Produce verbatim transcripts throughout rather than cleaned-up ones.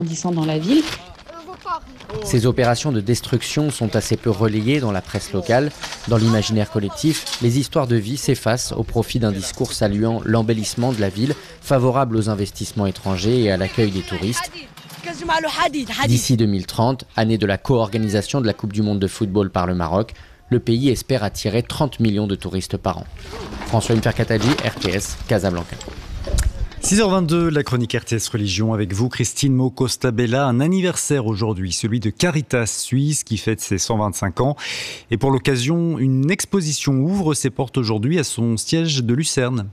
grandissant dans la ville. Ces opérations de destruction sont assez peu relayées dans la presse locale. Dans l'imaginaire collectif, les histoires de vie s'effacent au profit d'un discours saluant l'embellissement de la ville, favorable aux investissements étrangers et à l'accueil des touristes. D'ici deux mille trente, année de la co-organisation de la Coupe du Monde de football par le Maroc, le pays espère attirer trente millions de touristes par an. François Mferkatadji, R T S, Casablanca. six heures vingt-deux, la chronique R T S Religion avec vous, Christine Mo-Costabella. Un anniversaire aujourd'hui, celui de Caritas Suisse qui fête ses cent vingt-cinq ans. Et pour l'occasion, une exposition ouvre ses portes aujourd'hui à son siège de Lucerne.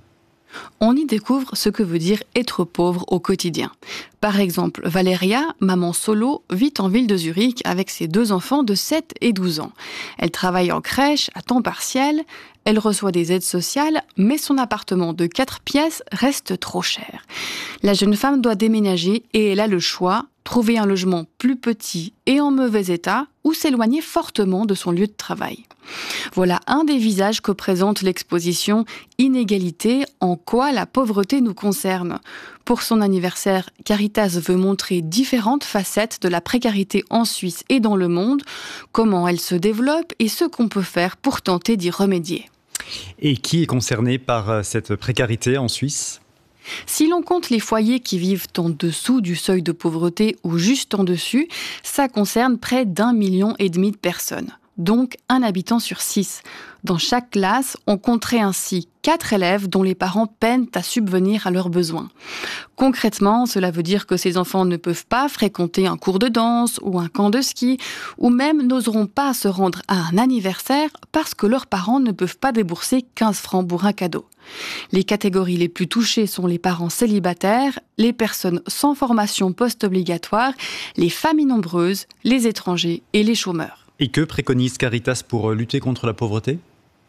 On y découvre ce que veut dire être pauvre au quotidien. Par exemple, Valéria, maman solo, vit en ville de Zurich avec ses deux enfants de sept et douze ans. Elle travaille en crèche à temps partiel, elle reçoit des aides sociales, mais son appartement de quatre pièces reste trop cher. La jeune femme doit déménager et elle a le choix, trouver un logement plus petit et en mauvais état ou s'éloigner fortement de son lieu de travail. Voilà un des visages que présente l'exposition Inégalité, en quoi la pauvreté nous concerne. Pour son anniversaire, Caritas veut montrer différentes facettes de la précarité en Suisse et dans le monde, comment elle se développe et ce qu'on peut faire pour tenter d'y remédier. Et qui est concerné par cette précarité en Suisse ? Si l'on compte les foyers qui vivent en dessous du seuil de pauvreté ou juste en dessus, ça concerne près d'un million et demi de personnes, donc un habitant sur six. Dans chaque classe, on compterait ainsi quatre élèves dont les parents peinent à subvenir à leurs besoins. Concrètement, cela veut dire que ces enfants ne peuvent pas fréquenter un cours de danse ou un camp de ski, ou même n'oseront pas se rendre à un anniversaire parce que leurs parents ne peuvent pas débourser quinze francs pour un cadeau. Les catégories les plus touchées sont les parents célibataires, les personnes sans formation post-obligatoire, les familles nombreuses, les étrangers et les chômeurs. Et que préconise Caritas pour lutter contre la pauvreté ?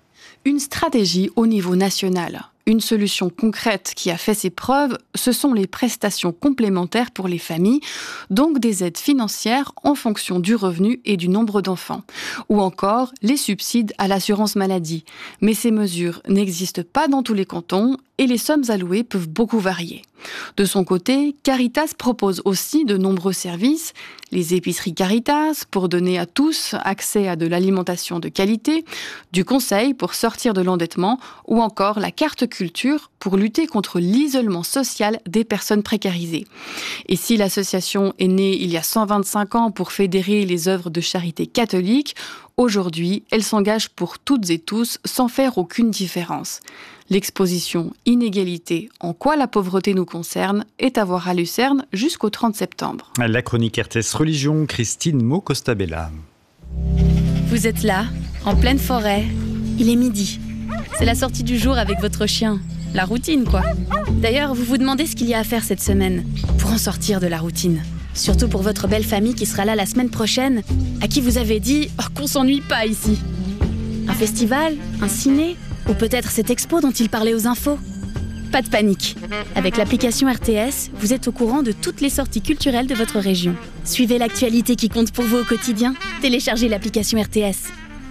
Une stratégie au niveau national. Une solution concrète qui a fait ses preuves, ce sont les prestations complémentaires pour les familles, donc des aides financières en fonction du revenu et du nombre d'enfants. Ou encore les subsides à l'assurance maladie. Mais ces mesures n'existent pas dans tous les cantons et les sommes allouées peuvent beaucoup varier. De son côté, Caritas propose aussi de nombreux services, les épiceries Caritas pour donner à tous accès à de l'alimentation de qualité, du conseil pour sortir de l'endettement ou encore la carte culture pour lutter contre l'isolement social des personnes précarisées. Et si l'association est née il y a cent vingt-cinq ans pour fédérer les œuvres de charité catholique, aujourd'hui, elle s'engage pour toutes et tous sans faire aucune différence. L'exposition Inégalité, en quoi la pauvreté nous concerne, est à voir à Lucerne jusqu'au trente septembre. La chronique R T S Religion, Christine Mo-Costabella. Vous êtes là, en pleine forêt. Il est midi. C'est la sortie du jour avec votre chien. La routine, quoi. D'ailleurs, vous vous demandez ce qu'il y a à faire cette semaine pour en sortir de la routine. Surtout pour votre belle famille qui sera là la semaine prochaine, à qui vous avez dit oh, qu'on s'ennuie pas ici. Un festival, un ciné, ou peut-être cette expo dont il parlait aux infos. Pas de panique. Avec l'application R T S, vous êtes au courant de toutes les sorties culturelles de votre région. Suivez l'actualité qui compte pour vous au quotidien. Téléchargez l'application R T S.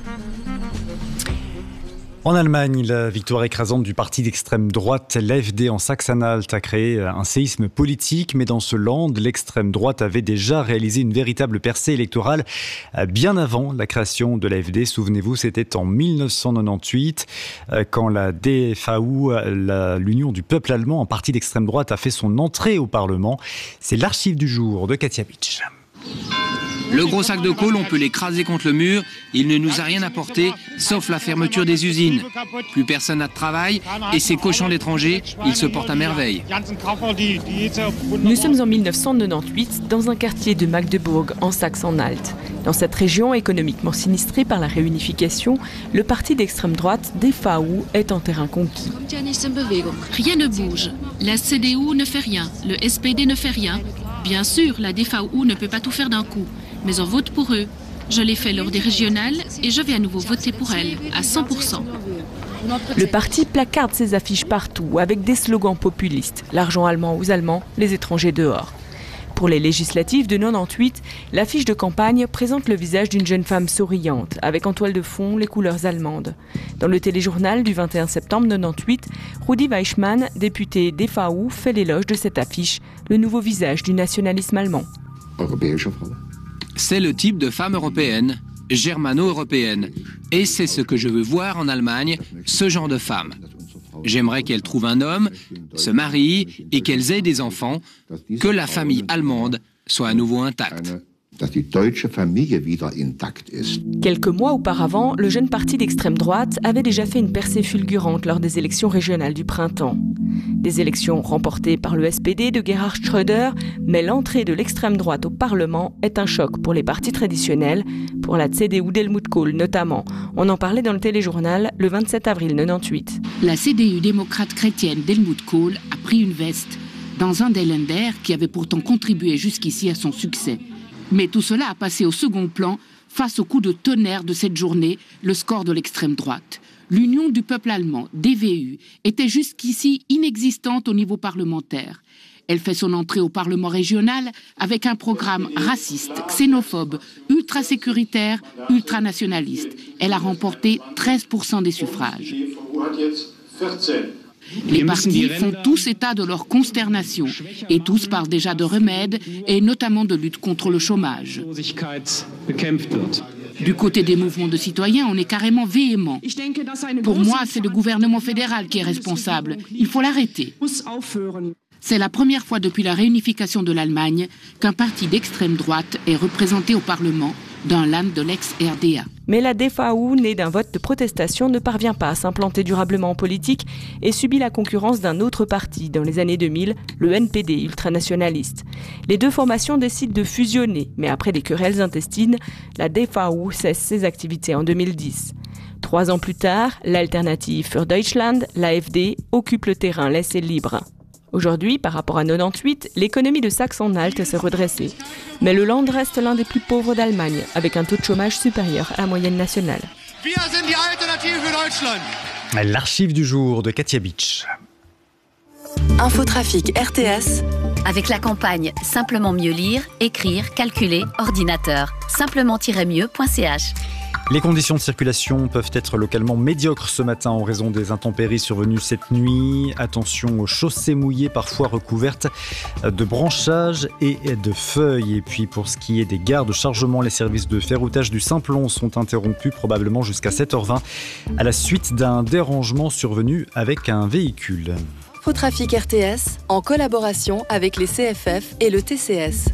En Allemagne, la victoire écrasante du parti d'extrême droite, l'A F D en Saxe-Anhalt, a créé un séisme politique. Mais dans ce land, l'extrême droite avait déjà réalisé une véritable percée électorale bien avant la création de l'A F D. Souvenez-vous, c'était en mille neuf cent quatre-vingt-dix-huit, quand la D F A U, la, l'Union du peuple allemand, un parti d'extrême droite, a fait son entrée au Parlement. C'est l'archive du jour de Katia Bitsch. Le gros sac de colle, on peut l'écraser contre le mur. Il ne nous a rien apporté, sauf la fermeture des usines. Plus personne n'a de travail et ces cochons d'étrangers, ils se portent à merveille. Nous sommes en mille neuf cent quatre-vingt-dix-huit dans un quartier de Magdebourg, en Saxe-Anhalt. Dans cette région économiquement sinistrée par la réunification, le parti d'extrême droite D F A U est en terrain conquis. Rien ne bouge. La C D U ne fait rien, le S P D ne fait rien. Bien sûr, la D F A U ne peut pas tout faire d'un coup, mais on vote pour eux. Je l'ai fait lors des régionales et je vais à nouveau voter pour elle, à cent pour cent. Le parti placarde ses affiches partout avec des slogans populistes. L'argent allemand aux Allemands, les étrangers dehors. Pour les législatives de quatre-vingt-dix-huit, l'affiche de campagne présente le visage d'une jeune femme souriante, avec en toile de fond les couleurs allemandes. Dans le téléjournal du vingt et un septembre quatre-vingt-dix-huit, Rudi Weichmann, député D V U, fait l'éloge de cette affiche, le nouveau visage du nationalisme allemand. C'est le type de femme européenne, germano-européenne. Et c'est ce que je veux voir en Allemagne, ce genre de femme. J'aimerais qu'elles trouvent un homme, se marient et qu'elles aient des enfants, que la famille allemande soit à nouveau intacte. Quelques mois auparavant, le jeune parti d'extrême droite avait déjà fait une percée fulgurante lors des élections régionales du printemps. Des élections remportées par le S P D de Gerhard Schröder, mais l'entrée de l'extrême droite au Parlement est un choc pour les partis traditionnels, pour la C D U d'Helmut Kohl notamment. On en parlait dans le téléjournal le vingt-sept avril quatre-vingt-dix-huit. La C D U démocrate chrétienne d'Helmut Kohl a pris une veste dans un des Länder qui avait pourtant contribué jusqu'ici à son succès. Mais tout cela a passé au second plan face au coup de tonnerre de cette journée, le score de l'extrême droite. L'Union du peuple allemand, D V U, était jusqu'ici inexistante au niveau parlementaire. Elle fait son entrée au Parlement régional avec un programme raciste, xénophobe, ultra-sécuritaire, ultranationaliste. Elle a remporté treize pour cent des suffrages. Les partis font tous état de leur consternation et tous parlent déjà de remèdes et notamment de lutte contre le chômage. Du côté des mouvements de citoyens, on est carrément véhément. Pour moi, c'est le gouvernement fédéral qui est responsable. Il faut l'arrêter. C'est la première fois depuis la réunification de l'Allemagne qu'un parti d'extrême droite est représenté au Parlement d'un land de l'ex-R D A. Mais la D V U, née d'un vote de protestation, ne parvient pas à s'implanter durablement en politique et subit la concurrence d'un autre parti dans les années deux mille, le N P D ultranationaliste. Les deux formations décident de fusionner, mais après des querelles intestines, la D V U cesse ses activités en deux mille dix. Trois ans plus tard, l'Alternative für Deutschland, l'A F D, occupe le terrain laissé libre. Aujourd'hui, par rapport à quatre-vingt-dix-huit, l'économie de Saxe-Anhalt s'est redressée. Mais le Land reste l'un des plus pauvres d'Allemagne, avec un taux de chômage supérieur à la moyenne nationale. L'archive du jour de Katia Beach. Infotrafic R T S. Avec la campagne Simplement mieux lire, écrire, calculer, ordinateur. simplement-mieux point c h. Les conditions de circulation peuvent être localement médiocres ce matin en raison des intempéries survenues cette nuit. Attention aux chaussées mouillées, parfois recouvertes de branchages et de feuilles. Et puis pour ce qui est des gares de chargement, les services de ferroutage du Simplon sont interrompus probablement jusqu'à sept heures vingt à la suite d'un dérangement survenu avec un véhicule. Infotrafic R T S en collaboration avec les C F F et le T C S.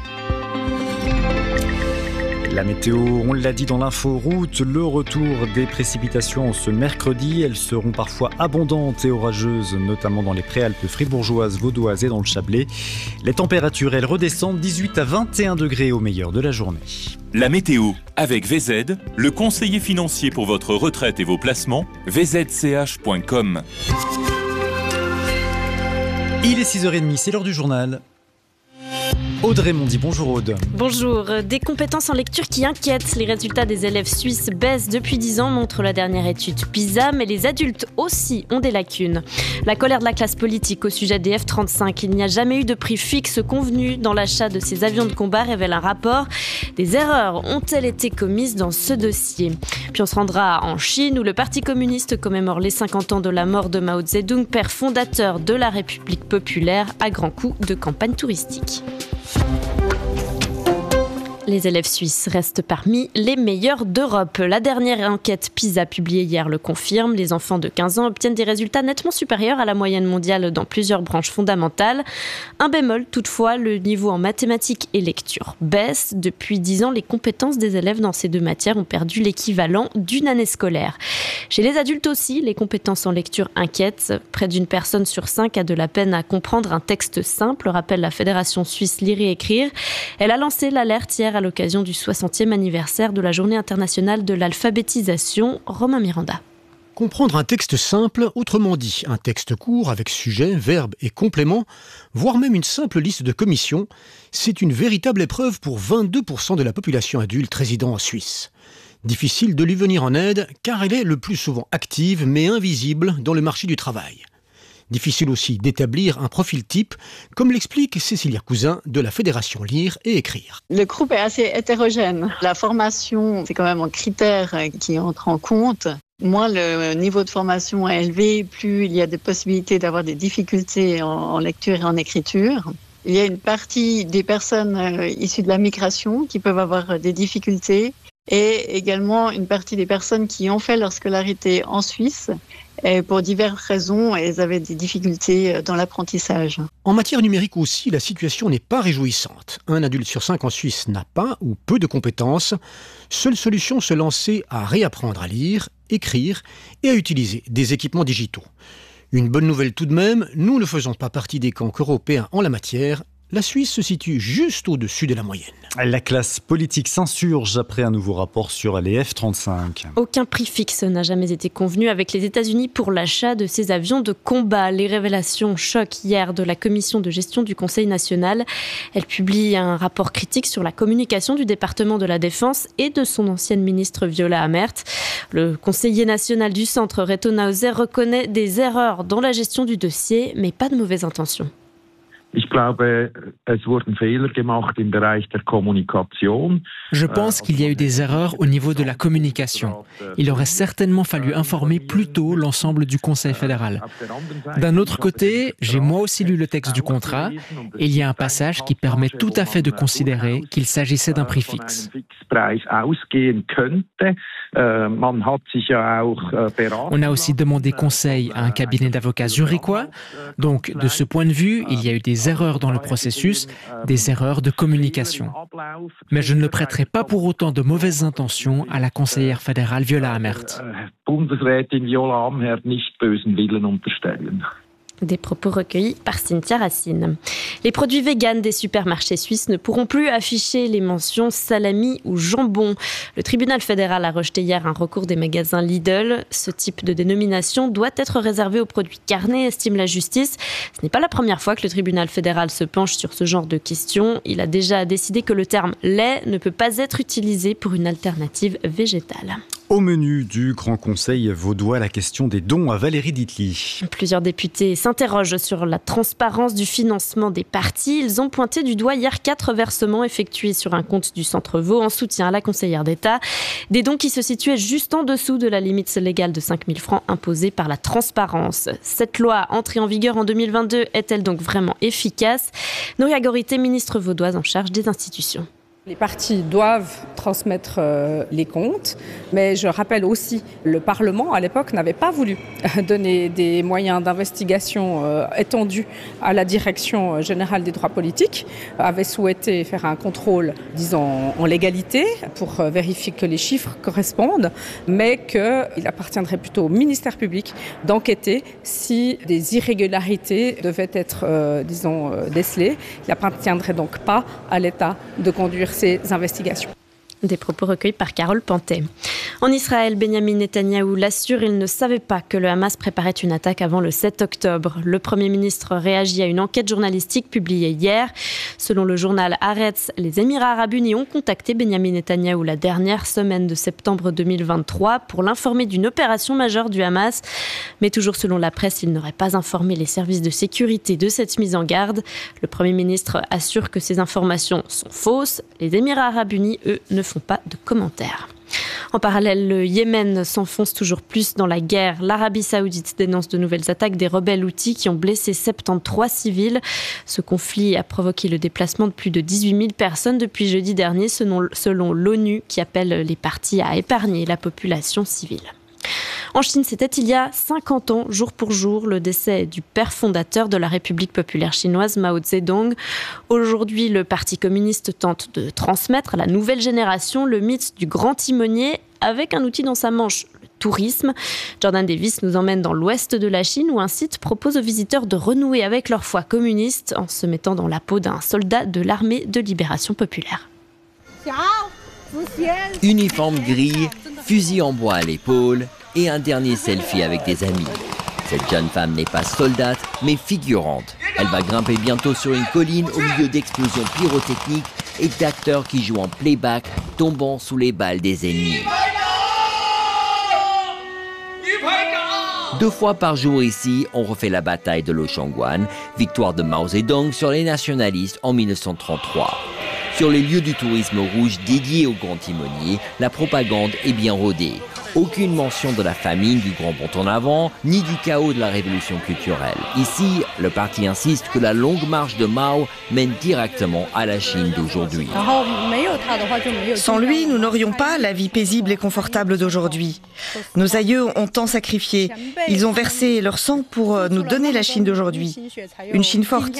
La météo, on l'a dit dans l'info-route, le retour des précipitations ce mercredi. Elles seront parfois abondantes et orageuses, notamment dans les préalpes fribourgeoises, vaudoises et dans le Chablais. Les températures, elles redescendent dix-huit à vingt et un degrés au meilleur de la journée. La météo avec V Z, le conseiller financier pour votre retraite et vos placements, v z c h point com. Il est six heures trente, c'est l'heure du journal. Audrey Mondy, bonjour Aude. Bonjour. Des compétences en lecture qui inquiètent. Les résultats des élèves suisses baissent depuis dix ans, montre la dernière étude PISA, mais les adultes aussi ont des lacunes. La colère de la classe politique au sujet des F trente-cinq. Il n'y a jamais eu de prix fixe convenu dans l'achat de ces avions de combat, révèle un rapport. Des erreurs ont-elles été commises dans ce dossier ? Puis on se rendra en Chine où le Parti communiste commémore les cinquante ans de la mort de Mao Zedong, père fondateur de la République populaire, à grands coups de campagne touristique. Les élèves suisses restent parmi les meilleurs d'Europe. La dernière enquête PISA publiée hier le confirme. Les enfants de quinze ans obtiennent des résultats nettement supérieurs à la moyenne mondiale dans plusieurs branches fondamentales. Un bémol toutefois, le niveau en mathématiques et lecture baisse. Depuis dix ans, les compétences des élèves dans ces deux matières ont perdu l'équivalent d'une année scolaire. Chez les adultes aussi, les compétences en lecture inquiètent. Près d'une personne sur cinq a de la peine à comprendre un texte simple, rappelle la Fédération suisse Lire et Écrire. Elle a lancé l'alerte hier à l'occasion du soixantième anniversaire de la Journée internationale de l'alphabétisation. Romain Miranda. Comprendre un texte simple, autrement dit, un texte court avec sujet, verbe et complément, voire même une simple liste de commissions, c'est une véritable épreuve pour vingt-deux pour cent de la population adulte résidant en Suisse. Difficile de lui venir en aide car elle est le plus souvent active mais invisible dans le marché du travail. Difficile aussi d'établir un profil type, comme l'explique Cécilia Cousin de la Fédération Lire et Écrire. Le groupe est assez hétérogène. La formation, c'est quand même un critère qui entre en compte. Moins le niveau de formation est élevé, plus il y a des possibilités d'avoir des difficultés en lecture et en écriture. Il y a une partie des personnes issues de la migration qui peuvent avoir des difficultés et également une partie des personnes qui ont fait leur scolarité en Suisse et pour diverses raisons, elles avaient des difficultés dans l'apprentissage. En matière numérique aussi, la situation n'est pas réjouissante. Un adulte sur cinq en Suisse n'a pas ou peu de compétences. Seule solution, se lancer à réapprendre à lire, écrire et à utiliser des équipements digitaux. Une bonne nouvelle tout de même, nous ne faisons pas partie des camps européens en la matière. La Suisse se situe juste au-dessus de la moyenne. La classe politique s'insurge après un nouveau rapport sur les F trente-cinq. Aucun prix fixe n'a jamais été convenu avec les États-Unis pour l'achat de ces avions de combat. Les révélations choquent hier de la commission de gestion du Conseil national. Elle publie un rapport critique sur la communication du département de la Défense et de son ancienne ministre Viola Amert. Le conseiller national du centre, Reto Nauser, reconnaît des erreurs dans la gestion du dossier, mais pas de mauvaises intentions. Je pense qu'il y a eu des erreurs au niveau de la communication. Il aurait certainement fallu informer plus tôt l'ensemble du Conseil fédéral. D'un autre côté, j'ai moi aussi lu le texte du contrat et il y a un passage qui permet tout à fait de considérer qu'il s'agissait d'un prix fixe. On a aussi demandé conseil à un cabinet d'avocats zurichois. Donc, de ce point de vue, il y a eu des erreurs dans le processus, des erreurs de communication. Mais je ne prêterai pas pour autant de mauvaises intentions à la conseillère fédérale Viola Amert. Des propos recueillis par Cynthia Racine. Les produits véganes des supermarchés suisses ne pourront plus afficher les mentions salami ou jambon. Le tribunal fédéral a rejeté hier un recours des magasins Lidl. Ce type de dénomination doit être réservé aux produits carnés, estime la justice. Ce n'est pas la première fois que le tribunal fédéral se penche sur ce genre de questions. Il a déjà décidé que le terme lait ne peut pas être utilisé pour une alternative végétale. Au menu du Grand Conseil vaudois, la question des dons à Valérie Ditli. Plusieurs députés s'interrogent sur la transparence du financement des partis. Ils ont pointé du doigt hier quatre versements effectués sur un compte du Centre Vaud en soutien à la conseillère d'État. Des dons qui se situaient juste en dessous de la limite légale de cinq mille francs imposée par la transparence. Cette loi, entrée en vigueur en deux mille vingt-deux, est-elle donc vraiment efficace ? Nouria Gorité, ministre vaudoise en charge des institutions. Les partis doivent transmettre euh, les comptes, mais je rappelle aussi, le Parlement à l'époque n'avait pas voulu donner des moyens d'investigation euh, étendus à la direction générale des droits politiques, avait souhaité faire un contrôle, disons, en légalité pour euh, vérifier que les chiffres correspondent, mais qu'il appartiendrait plutôt au ministère public d'enquêter si des irrégularités devaient être, euh, disons, euh, décelées. Il n'appartiendrait donc pas à l'État de conduire ces investigations. Des propos recueillis par Carole Pantet. En Israël, Benjamin Netanyahou l'assure, il ne savait pas que le Hamas préparait une attaque avant le sept octobre. Le Premier ministre réagit à une enquête journalistique publiée hier. Selon le journal Haaretz, les Émirats arabes unis ont contacté Benjamin Netanyahou la dernière semaine de septembre deux mille vingt-trois pour l'informer d'une opération majeure du Hamas. Mais toujours selon la presse, il n'aurait pas informé les services de sécurité de cette mise en garde. Le Premier ministre assure que ces informations sont fausses. Les Émirats arabes unis, eux, ne font pas de commentaires. En parallèle, le Yémen s'enfonce toujours plus dans la guerre. L'Arabie saoudite dénonce de nouvelles attaques des rebelles houthis qui ont blessé soixante-treize civils. Ce conflit a provoqué le déplacement de plus de dix-huit mille personnes depuis jeudi dernier, selon, selon l'ONU, qui appelle les parties à épargner la population civile. En Chine, c'était il y a cinquante ans, jour pour jour, le décès du père fondateur de la République populaire chinoise, Mao Zedong. Aujourd'hui, le Parti communiste tente de transmettre à la nouvelle génération le mythe du grand timonier avec un outil dans sa manche, le tourisme. Jordan Davis nous emmène dans l'ouest de la Chine où un site propose aux visiteurs de renouer avec leur foi communiste en se mettant dans la peau d'un soldat de l'armée de libération populaire. Uniforme gris, fusil en bois à l'épaule et un dernier selfie avec des amis. Cette jeune femme n'est pas soldate, mais figurante. Elle va grimper bientôt sur une colline au milieu d'explosions pyrotechniques et d'acteurs qui jouent en playback, tombant sous les balles des ennemis. Deux fois par jour ici, on refait la bataille de Lochangwan, victoire de Mao Zedong sur les nationalistes en mille neuf cent trente-trois. Sur les lieux du tourisme rouge dédiés au grand timonier, la propagande est bien rodée. Aucune mention de la famine, du grand bond en avant, ni du chaos de la révolution culturelle. Ici, le parti insiste que la longue marche de Mao mène directement à la Chine d'aujourd'hui. Sans lui, nous n'aurions pas la vie paisible et confortable d'aujourd'hui. Nos aïeux ont tant sacrifié. Ils ont versé leur sang pour nous donner la Chine d'aujourd'hui. Une Chine forte.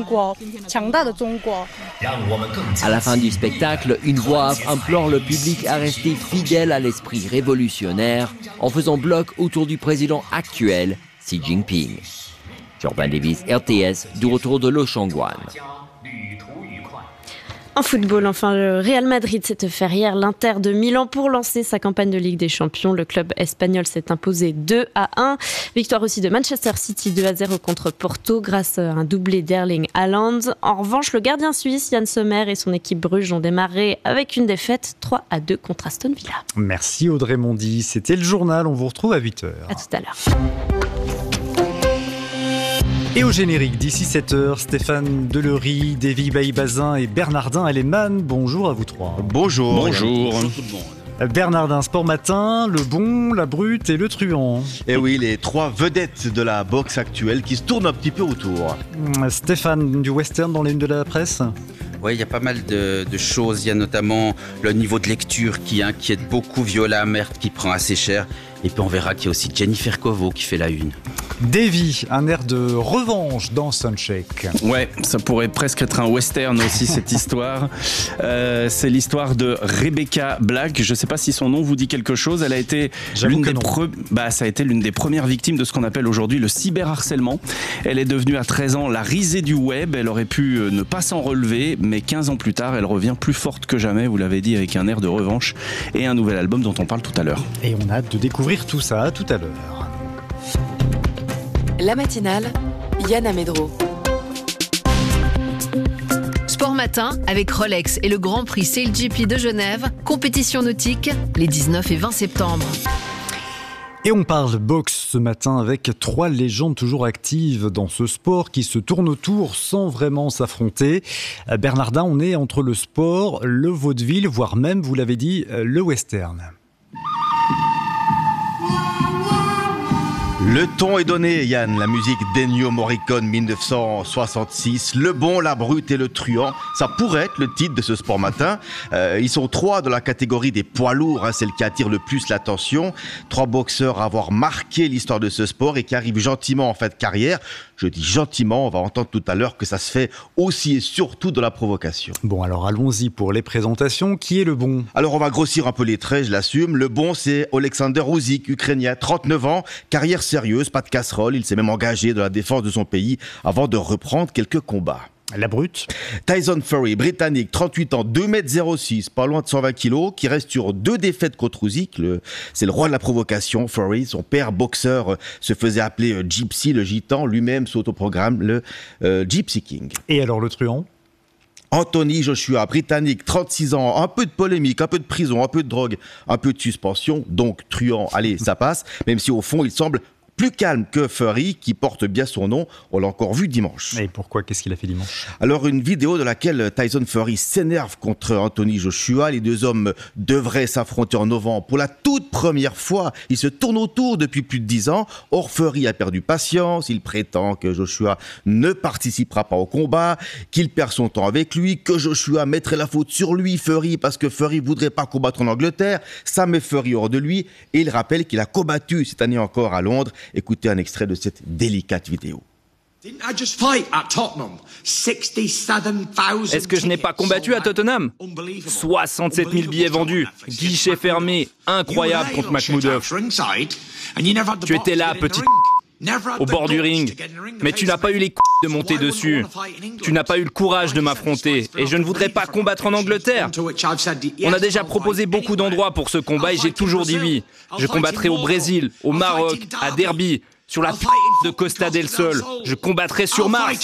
À la fin du spectacle, une voix implore le public à rester fidèle à l'esprit révolutionnaire en faisant bloc autour du président actuel, Xi Jinping. Jordan Davis, R T S, du retour de Lochangwan. En football, enfin, le Real Madrid s'est fait hier l'Inter de Milan pour lancer sa campagne de Ligue des Champions. Le club espagnol s'est imposé deux à un. Victoire aussi de Manchester City deux à zéro contre Porto grâce à un doublé d'Erling Haaland. En revanche, le gardien suisse Yann Sommer et son équipe Bruges ont démarré avec une défaite trois à deux contre Aston Villa. Merci Audrey Mondy. C'était le journal. On vous retrouve à huit heures. À tout à l'heure. Et au générique, d'ici sept heures, Stéphane Delery, Davy Bailly-Bazin et Bernardin Aleman. Bonjour à vous trois. Bonjour. Bonjour. Bonjour tout le monde. Bernardin, Sport Matin, le bon, la brute et le truand. Et oui, les trois vedettes de la boxe actuelle qui se tournent un petit peu autour. Stéphane, du western dans les unes de la presse ? Oui, il y a pas mal de, de choses. Il y a notamment le niveau de lecture qui inquiète beaucoup, Viola Amert qui prend assez cher. Et puis on verra qu'il y a aussi Jennifer Kovo qui fait la une. Davy, un air de revanche dans Sunshake. Ouais, ça pourrait presque être un western aussi cette histoire. Euh, c'est l'histoire de Rebecca Black. Je ne sais pas si son nom vous dit quelque chose. Elle a été l'une des pre... bah, ça a été l'une des premières victimes de ce qu'on appelle aujourd'hui le cyberharcèlement. Elle est devenue à treize ans la risée du web. Elle aurait pu ne pas s'en relever, mais quinze ans plus tard, elle revient plus forte que jamais. Vous l'avez dit, avec un air de revanche et un nouvel album dont on parle tout à l'heure. Et on a hâte de découvrir tout ça. À tout à l'heure. La matinale, Yann Amedro. Sport matin avec Rolex et le Grand Prix SailGP de Genève, compétition nautique les dix-neuf et vingt septembre. Et on parle boxe ce matin avec trois légendes toujours actives dans ce sport qui se tournent autour sans vraiment s'affronter. Bernardin, on est entre le sport, le vaudeville, voire même, vous l'avez dit, le western. Le ton est donné, Yann. La musique d'Ennio Morricone mille neuf cent soixante-six. Le bon, la brute et le truand. Ça pourrait être le titre de ce Sport Matin. Euh, ils sont trois dans la catégorie des poids lourds, hein, celle qui attire le plus l'attention. Trois boxeurs à avoir marqué l'histoire de ce sport et qui arrivent gentiment en fin de carrière. Je dis gentiment, on va entendre tout à l'heure que ça se fait aussi et surtout de la provocation. Bon, alors allons-y pour les présentations. Qui est le bon ? Alors on va grossir un peu les traits, je l'assume. Le bon, c'est Alexander Usyk, ukrainien, trente-neuf ans, carrière sérieuse, pas de casserole. Il s'est même engagé dans la défense de son pays avant de reprendre quelques combats. La brute. Tyson Fury, britannique, trente-huit ans, deux mètres zéro six, pas loin de cent vingt kilos, qui reste sur deux défaites contre Usyk. Le, c'est le roi de la provocation, Fury. Son père, boxeur, euh, se faisait appeler euh, Gypsy, le gitan. Lui-même s'autoprogramme le euh, Gypsy King. Et alors le truand ? Anthony Joshua, britannique, trente-six ans, un peu de polémique, un peu de prison, un peu de drogue, un peu de suspension. Donc truand, allez, ça passe. Même si au fond, il semble plus calme que Fury, qui porte bien son nom. On l'a encore vu dimanche. Et pourquoi ? Qu'est-ce qu'il a fait dimanche ? Alors, une vidéo de laquelle Tyson Fury s'énerve contre Anthony Joshua. Les deux hommes devraient s'affronter en novembre pour la toute première fois. Ils se tournent autour depuis plus de dix ans. Or, Fury a perdu patience. Il prétend que Joshua ne participera pas au combat, qu'il perd son temps avec lui, que Joshua mettrait la faute sur lui, Fury, parce que Fury voudrait pas combattre en Angleterre. Ça met Fury hors de lui. Et il rappelle qu'il a combattu cette année encore à Londres. Écoutez un extrait de cette délicate vidéo. Est-ce que je n'ai pas combattu à Tottenham ? soixante-sept mille billets vendus, guichet fermé, incroyable contre Makhmoudov. Tu étais là, petit au bord du ring, mais tu n'as pas eu les couilles de monter dessus. Tu n'as pas eu le courage de m'affronter, et je ne voudrais pas combattre en Angleterre. On a déjà proposé beaucoup d'endroits pour ce combat et j'ai toujours dit oui. Je combattrai au Brésil, au Maroc, à Derby, sur la p... de Costa del Sol. Je combattrai sur Mars.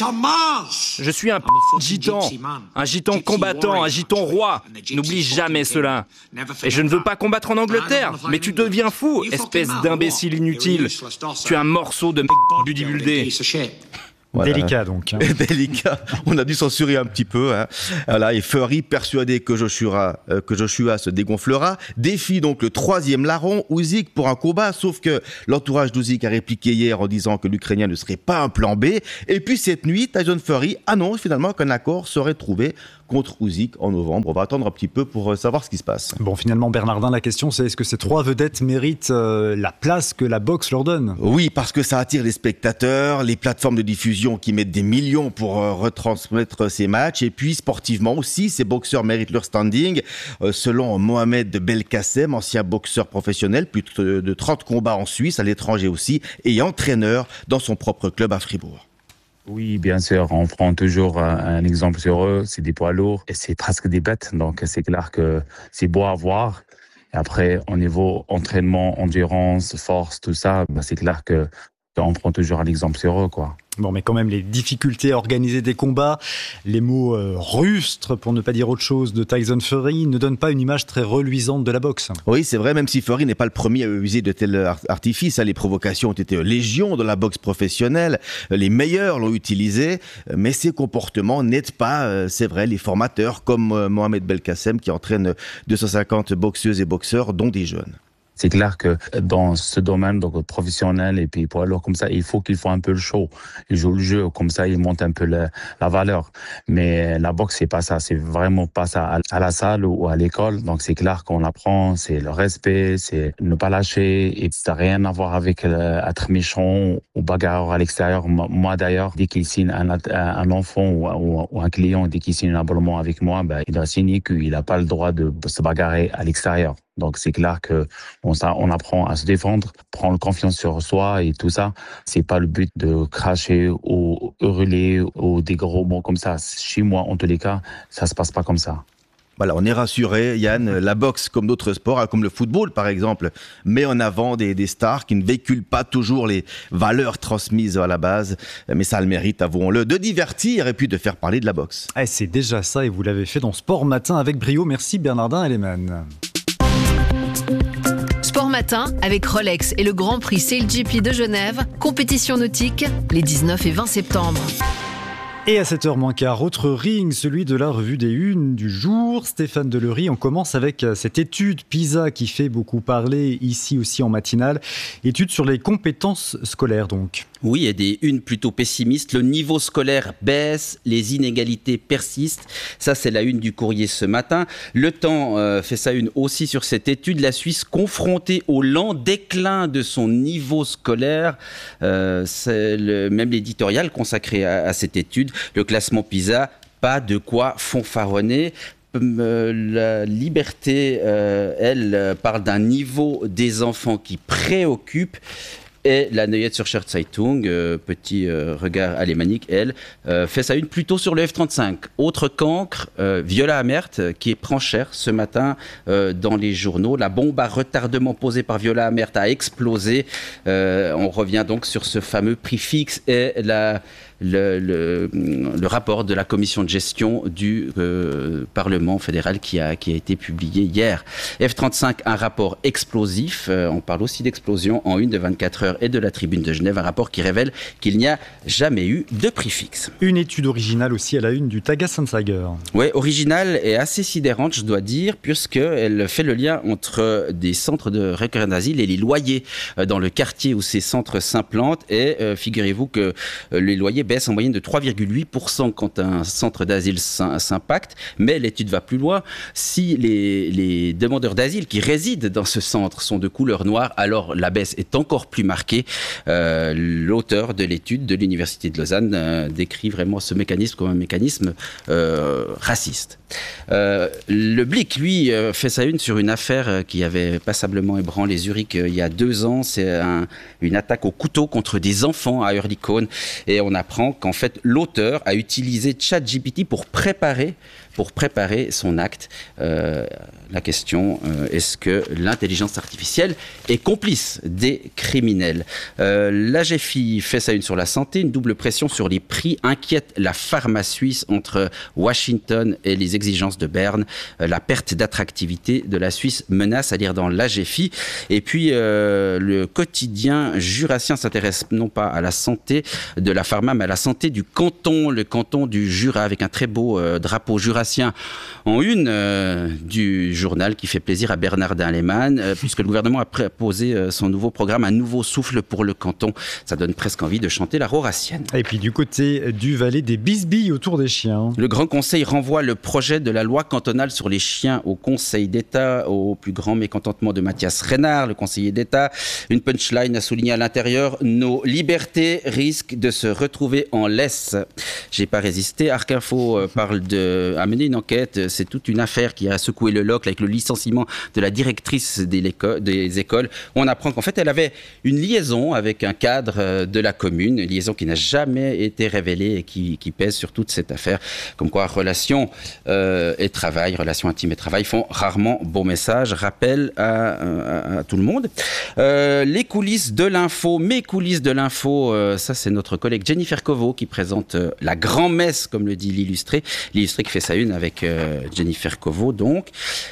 Je suis un gitan, un gitan combattant, un gitan roi. N'oublie jamais cela. Et je ne veux pas combattre en Angleterre, mais tu deviens fou, espèce d'imbécile inutile. Tu es un morceau de bodybuildé. Voilà. Délicat donc. Hein. Délicat. On a dû censurer un petit peu. Hein. Voilà. Et Fury, persuadé que Joshua, euh, que Joshua se dégonflera, défie donc le troisième larron, Usyk, pour un combat. Sauf que l'entourage d'Usyk a répliqué hier en disant que l'Ukrainien ne serait pas un plan B. Et puis cette nuit, Tyson Fury annonce finalement qu'un accord serait trouvé contre Usyk en novembre. On va attendre un petit peu pour savoir ce qui se passe. Bon, finalement, Bernardin, la question c'est est-ce que ces trois vedettes méritent euh, la place que la boxe leur donne ? Oui, parce que ça attire les spectateurs, les plateformes de diffusion qui mettent des millions pour euh, retransmettre ces matchs. Et puis, sportivement aussi, ces boxeurs méritent leur standing. Euh, selon Mohamed Belkacem, ancien boxeur professionnel, plus de trente combats en Suisse, à l'étranger aussi, et entraîneur dans son propre club à Fribourg. Oui, bien sûr, on prend toujours un, un exemple sur eux, c'est des poids lourds et c'est presque des bêtes, donc c'est clair que c'est beau à voir. Et après, au niveau entraînement, endurance, force, tout ça, bah, c'est clair que on prend toujours un exemple sur eux, quoi. Bon, mais quand même, les difficultés à organiser des combats, les mots euh, rustres, pour ne pas dire autre chose, de Tyson Fury ne donnent pas une image très reluisante de la boxe. Oui, c'est vrai, même si Fury n'est pas le premier à user de tels artifices. Les provocations ont été légion dans la boxe professionnelle. Les meilleurs l'ont utilisé, mais ces comportements n'aident pas, c'est vrai, les formateurs comme Mohamed Belkacem qui entraîne deux cent cinquante boxeuses et boxeurs, dont des jeunes. C'est clair que dans ce domaine donc professionnel et puis poids lourd comme ça, il faut qu'il faut un peu le show. Il joue le jeu comme ça, il monte un peu la, la valeur. Mais la boxe c'est pas ça, c'est vraiment pas ça à, à la salle ou à l'école. Donc c'est clair qu'on apprend, c'est le respect, c'est ne pas lâcher et ça n'a rien à voir avec euh, être méchant ou bagarreur à l'extérieur. Moi d'ailleurs, dès qu'il signe un, un enfant ou, ou, ou un client, dès qu'il signe un abonnement avec moi, ben, il doit signer qu'il n'a pas le droit de se bagarrer à l'extérieur. Donc c'est clair que on, ça, on apprend à se défendre, prendre confiance sur soi et tout ça. C'est pas le but de cracher ou hurler ou des gros mots comme ça. Chez moi, en tous les cas, ça se passe pas comme ça. Voilà, on est rassuré, Yann. La boxe, comme d'autres sports, comme le football par exemple, met en avant des, des stars qui ne véhiculent pas toujours les valeurs transmises à la base. Mais ça a le mérite, avouons-le, de divertir et puis de faire parler de la boxe. Eh, c'est déjà ça et vous l'avez fait dans Sport Matin avec brio. Merci Bernardin Elleman. Sport Matin avec Rolex et le Grand Prix C L G P de Genève, compétition nautique les dix-neuf et vingt septembre. Et à sept heures moins quart, autre ring, celui de la revue des Unes du jour. Stéphane Delory, on commence avec cette étude PISA qui fait beaucoup parler ici aussi en matinale. Étude sur les compétences scolaires donc. Oui, et des unes plutôt pessimistes. Le niveau scolaire baisse, les inégalités persistent. Ça, c'est la une du Courrier ce matin. Le Temps euh, fait sa une aussi sur cette étude. La Suisse confrontée au lent déclin de son niveau scolaire. Euh, c'est le, même l'éditorial consacré à, à cette étude. Le classement PISA, pas de quoi fanfaronner. Euh, la Liberté, euh, elle, parle d'un niveau des enfants qui préoccupe. Et la Neue Zürcher Zeitung, euh, petit euh, regard alémanique, elle, euh, fait sa une plutôt sur le F trente-cinq. Autre cancre, euh, Viola Amherd, qui prend cher ce matin euh, dans les journaux. La bombe à retardement posée par Viola Amherd a explosé. Euh, on revient donc sur ce fameux prix fixe et la... Le, le, le rapport de la commission de gestion du euh, Parlement fédéral qui a, qui a été publié hier. F trente-cinq, un rapport explosif. Euh, on parle aussi d'explosion en une de vingt-quatre heures et de la Tribune de Genève. Un rapport qui révèle qu'il n'y a jamais eu de prix fixe. Une étude originale aussi à la une du Tages-Anzeiger. Oui, originale et assez sidérante, je dois dire, puisqu'elle fait le lien entre des centres de recueil d'asile et les loyers dans le quartier où ces centres s'implantent. Et euh, figurez-vous que euh, les loyers baisse en moyenne de trois virgule huit pour cent quand un centre d'asile s'impacte. Mais l'étude va plus loin. Si les, les demandeurs d'asile qui résident dans ce centre sont de couleur noire, alors la baisse est encore plus marquée. Euh, l'auteur de l'étude de l'Université de Lausanne euh, décrit vraiment ce mécanisme comme un mécanisme euh, raciste. Euh, le Blick, lui, euh, fait sa une sur une affaire qui avait passablement ébranlé Zurich euh, il y a deux ans. C'est un, une attaque au couteau contre des enfants à Hurlikon. Et on apprend qu'en fait, l'auteur a utilisé ChatGPT pour préparer pour préparer son acte. Euh, la question, euh, est-ce que l'intelligence artificielle est complice des criminels? euh, La G F I fait sa une sur la santé, une double pression sur les prix inquiète la pharma suisse entre Washington et les exigences de Berne. Euh, la perte d'attractivité de la Suisse menace, à lire dans l'A G F I. Et puis, euh, le quotidien jurassien s'intéresse non pas à la santé de la pharma, mais à la santé du canton, le canton du Jura, avec un très beau euh, drapeau jurassien en une euh, du journal qui fait plaisir à Bernardin Lehmann, euh, puisque le gouvernement a proposé euh, son nouveau programme, un nouveau souffle pour le canton. Ça donne presque envie de chanter la roracienne. Et puis du côté du Valais, des bisbilles autour des chiens. Le Grand Conseil renvoie le projet de la loi cantonale sur les chiens au Conseil d'État, au plus grand mécontentement de Mathias Reynard, le conseiller d'État. Une punchline a souligné à l'intérieur: nos libertés risquent de se retrouver en laisse. J'ai pas résisté. Arc Info euh, parle de a mené une enquête. C'est toute une affaire qui a secoué le locle avec le licenciement de la directrice des, des écoles. On apprend qu'en fait, elle avait une liaison avec un cadre de la commune, une liaison qui n'a jamais été révélée et qui, qui pèse sur toute cette affaire. Comme quoi, relations euh, et travail, relations intimes et travail font rarement bon message. Rappel à, à, à tout le monde. Euh, les coulisses de l'info, mes coulisses de l'info, euh, ça c'est notre collègue Jennifer Covo qui présente euh, la grand-messe, comme le dit l'illustré. L'illustré qui fait sa une avec euh, Jennifer Covo, donc.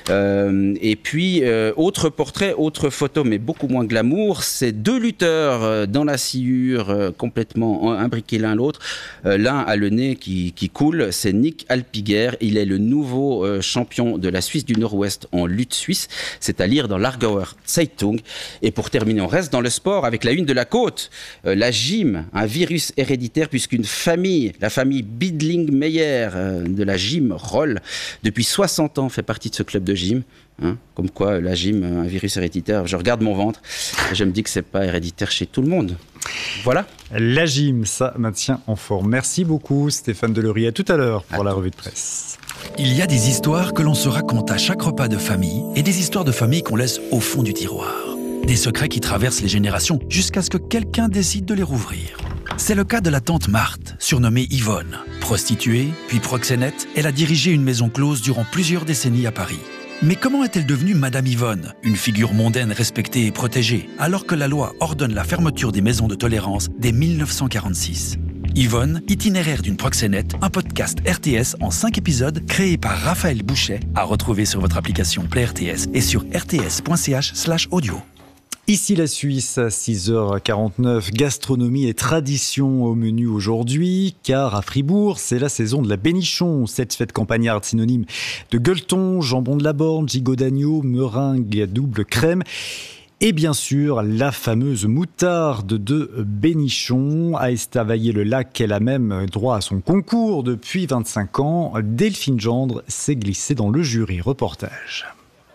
Euh, et puis, euh, autre portrait, autre photo, mais beaucoup moins glamour, c'est deux lutteurs euh, dans la sciure, euh, complètement imbriqués l'un l'autre. Euh, l'un a le nez qui, qui coule, c'est Nick Alpiger. Il est le nouveau euh, champion de la Suisse du Nord-Ouest en lutte suisse. C'est à lire dans l'Aargauer Zeitung. Et pour terminer, on reste dans le sport avec la une de la côte. Euh, la gym, un virus héréditaire, puisqu'une famille, la famille Bidling-Meyer euh, de la gym Roll, depuis soixante ans fait partie de ce club de gym. Hein, comme quoi, la gym, un virus héréditaire. Je regarde mon ventre et je me dis que c'est pas héréditaire chez tout le monde. Voilà. La gym, ça maintient en forme. Merci beaucoup Stéphane Delory. À tout à l'heure pour la revue de presse. Il y a des histoires que l'on se raconte à chaque repas de famille et des histoires de famille qu'on laisse au fond du tiroir. Des secrets qui traversent les générations jusqu'à ce que quelqu'un décide de les rouvrir. C'est le cas de la tante Marthe, surnommée Yvonne. Prostituée, puis proxénète, elle a dirigé une maison close durant plusieurs décennies à Paris. Mais comment est-elle devenue Madame Yvonne, une figure mondaine respectée et protégée, alors que la loi ordonne la fermeture des maisons de tolérance dès mille neuf cent quarante-six? Yvonne, itinéraire d'une proxénète, un podcast R T S en cinq épisodes créé par Raphaël Bouchet, à retrouver sur votre application Play R T S et sur r t s point c h slash audio. Ici la Suisse, à six heures quarante-neuf, gastronomie et tradition au menu aujourd'hui, car à Fribourg, c'est la saison de la bénichon, cette fête campagnarde synonyme de gueuleton, jambon de la borne, gigot d'agneau, meringue double crème. Et bien sûr, la fameuse moutarde de Bénichon. À Estavayer-le-Lac, elle a même droit à son concours depuis vingt-cinq ans. Delphine Gendre s'est glissée dans le jury. Reportage.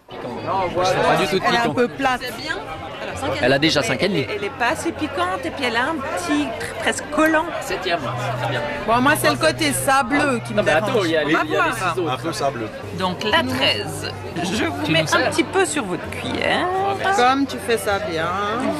Non, voilà. Pas du tout de piquant. Elle est un peu plate. Elle a déjà cinq et demi. Elle n'est pas assez piquante et puis elle a un petit presque collant. Septième, très bien. Bon, moi c'est le côté sableux qui me dérange. Attends, il y a les, On va il y a les voir. ciseaux. Un peu sableux. Donc la treize, je vous Tu mets nous sers. un petit peu sur votre cuillère. Comme tu fais ça bien.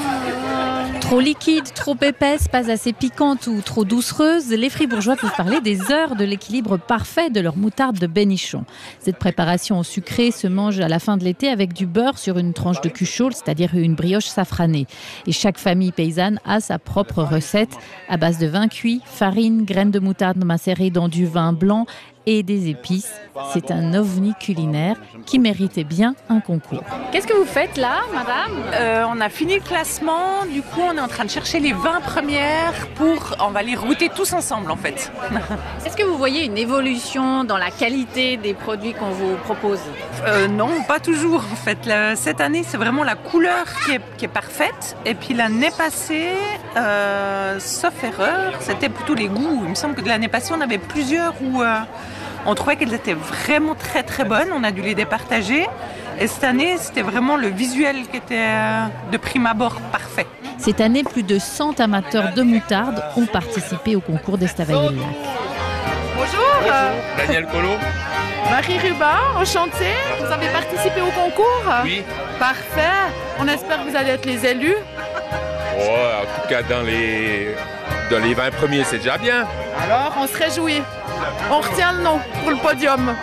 Trop liquide, trop épaisse, pas assez piquante ou trop doucereuse, les Fribourgeois peuvent parler des heures de l'équilibre parfait de leur moutarde de Bénichon. Cette préparation au sucré se mange à la fin de l'été avec du beurre sur une tranche de cul chaud, c'est-à-dire une brioche safranée. Et chaque famille paysanne a sa propre recette à base de vin cuit, farine, graines de moutarde macérées dans du vin blanc et des épices. C'est un ovni culinaire qui méritait bien un concours. Qu'est-ce que vous faites là, madame euh, On a fini le classement, du coup on est en train de chercher les vingt premières pour... On va les router tous ensemble en fait. Est-ce que vous voyez une évolution dans la qualité des produits qu'on vous propose ? euh, Non, pas toujours en fait. La- cette année c'est vraiment la couleur qui est, qui est parfaite. Et puis l'année passée, euh, sauf erreur, c'était plutôt les goûts. Il me semble que de l'année passée on avait plusieurs où... euh, on trouvait qu'elles étaient vraiment très très bonnes, on a dû les départager. Et cette année, c'était vraiment le visuel qui était euh, de prime abord parfait. Cette année, plus de cent amateurs de moutarde ont participé au concours d'Estavayer-le-Lac. Bonjour, Daniel Colo. Marie Rubin, enchantée. Vous avez participé au concours ? Oui. Parfait. On espère que vous allez être les élus. Ouais, en tout cas, dans les, dans les vingt premiers, c'est déjà bien. Alors, on se réjouit. On retient le nom pour le podium.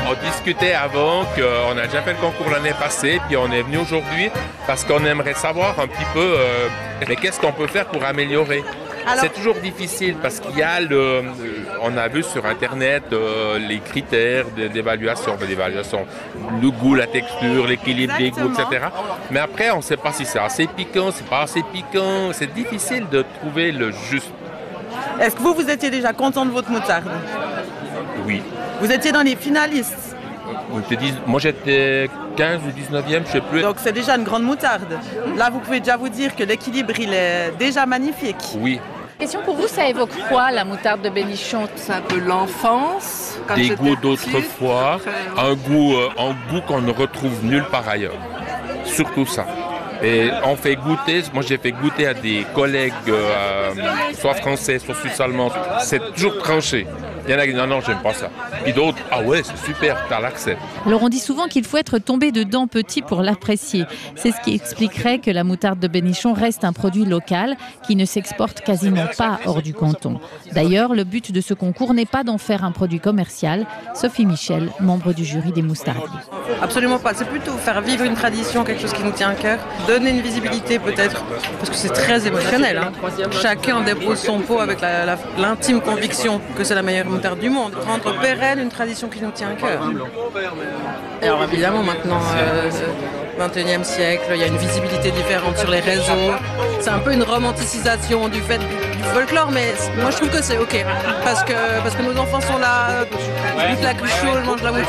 On discutait avant qu'on a déjà fait le concours l'année passée, puis on est venu aujourd'hui parce qu'on aimerait savoir un petit peu euh, mais qu'est-ce qu'on peut faire pour améliorer. Alors, c'est toujours difficile parce qu'il y a le, on a vu sur internet euh, les critères d'évaluation, d'évaluation, le goût, la texture, l'équilibre des goûts, et cetera. Mais après, on ne sait pas si c'est assez piquant, c'est pas assez piquant. C'est difficile de trouver le juste. Est-ce que vous, vous étiez déjà content de votre moutarde? Oui. Vous étiez dans les finalistes? Moi, j'étais quinze ou dix-neuvième, je ne sais plus. Donc, c'est déjà une grande moutarde. Là, vous pouvez déjà vous dire que l'équilibre, il est déjà magnifique. Oui. Question pour vous, ça évoque quoi la moutarde de Bénichon? C'est un peu l'enfance. Des goûts d'autrefois, un goût, euh, un goût qu'on ne retrouve nulle part ailleurs. Surtout ça. Et on fait goûter, moi j'ai fait goûter à des collègues, euh, soit français, soit suisse-allemands. C'est toujours tranché. Il y en a qui disent non, non, j'aime pas ça. Puis d'autres, ah ouais, c'est super, t'as l'accès. Alors on dit souvent qu'il faut être tombé dedans petit pour l'apprécier. C'est ce qui expliquerait que la moutarde de Bénichon reste un produit local qui ne s'exporte quasiment pas hors du canton. D'ailleurs, le but de ce concours n'est pas d'en faire un produit commercial. Sophie Michel, membre du jury des moustardiers. Absolument pas, c'est plutôt faire vivre une tradition, quelque chose qui nous tient à cœur, donner une visibilité peut-être, parce que c'est très émotionnel. Hein. Chacun dépose son pot avec la, la, l'intime conviction que c'est la meilleure moutarde du monde. Rendre pérenne une tradition qui nous tient à cœur. Et alors évidemment maintenant, euh, vingt et unième siècle, il y a une visibilité différente sur les réseaux. C'est un peu une romanticisation du fait du, du folklore, mais moi je trouve que c'est ok, parce que, parce que nos enfants sont là, ils goûtent la cruche chaude, mangent la moutarde.